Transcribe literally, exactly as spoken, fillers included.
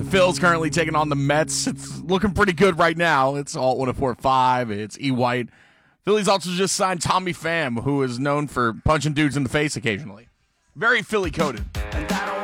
Phil's currently taking on the Mets. It's looking pretty good right now. It's Alt one oh four point five. It's E. White. Phillies also just signed Tommy Pham, who is known for punching dudes in the face occasionally. Very Philly-coded.